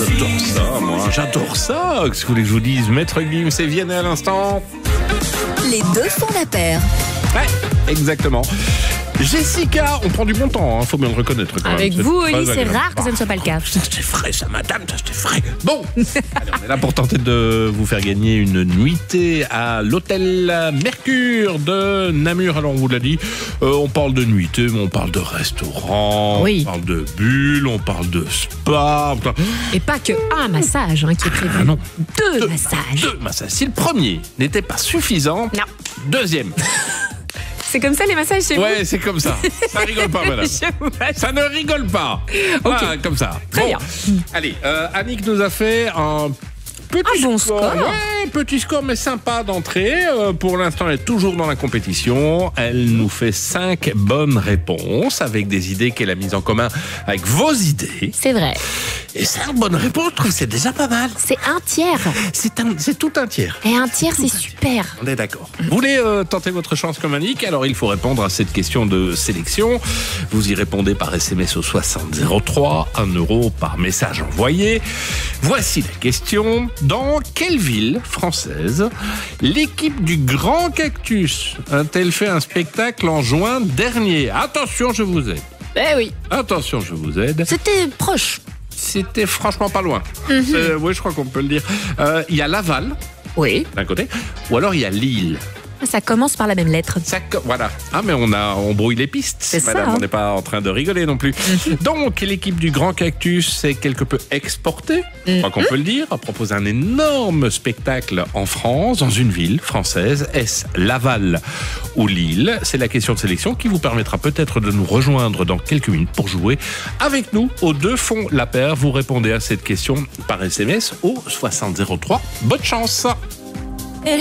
J'adore ça, moi. J'adore ça. Qu'est-ce que vous voulez que je vous dise? Maître Gims et Vianney à l'instant. Les deux font la paire. Ouais, exactement. Jessica, on prend du bon temps, faut bien le reconnaître. Quand Avec même. vous, Oli, c'est agréable. rare que ça ne soit pas le cas. Ça, c'est frais, ça, madame, ça, c'est frais. Bon, allez, on est là pour tenter de vous faire gagner une nuitée à l'hôtel Mercure de Namur. Alors, on vous l'a dit, on parle de nuitée, mais on parle de restaurant, Oui. on parle de bulles, on parle de spa. Et pas que un massage qui est prévu. Ah non. Deux massages. Deux massages. Si le premier n'était pas suffisant, Non. deuxième. C'est comme ça les massages chez Ouais, c'est comme ça. Ça rigole pas, madame. vous? Je vous rassure. Ça ne rigole pas. Voilà, comme ça. Très bien. Allez, Annick nous a fait un petit bon score. Ouais, petit score, mais sympa d'entrée. Pour l'instant, elle est toujours dans la compétition. Elle nous fait 5 bonnes réponses avec des idées qu'elle a mises en commun avec vos idées. C'est vrai. Et 5 bonnes réponses, je trouve que c'est déjà pas mal. C'est un tiers. C'est tout un tiers. Et un tiers, c'est super. On est d'accord. Vous voulez tenter votre chance comme Annick? Alors, il faut répondre à cette question de sélection. Vous y répondez par SMS au 6003, 1 euro par message envoyé. Voici la question. Dans quelle ville française l'équipe du Grand Cactus a-t-elle fait un spectacle en juin dernier? Attention, je vous aide. Eh oui. Attention, je vous aide. C'était proche. C'était franchement pas loin. Oui, je crois qu'on peut le dire. Il y a Laval, Oui. d'un côté, ou alors il y a Lille. Ça commence par la même lettre. Voilà. Ah, mais on brouille les pistes. C'est Madame, ça, hein. on n'est pas en train de rigoler non plus. Donc, l'équipe du Grand Cactus s'est quelque peu exportée, je crois qu'on peut le dire, a proposé un énorme spectacle en France, dans une ville française. Est-ce Laval ou Lille? C'est la question de sélection qui vous permettra peut-être de nous rejoindre dans quelques minutes pour jouer avec nous aux deux fonds la paire. Vous répondez à cette question par SMS au 6003. Bonne chance!